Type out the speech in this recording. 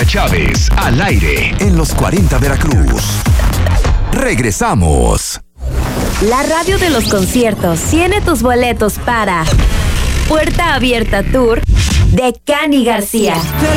Claudia Chávez, al aire en los 40 Veracruz. Regresamos. La radio de los conciertos tiene tus boletos para Puerta Abierta Tour de Cani García.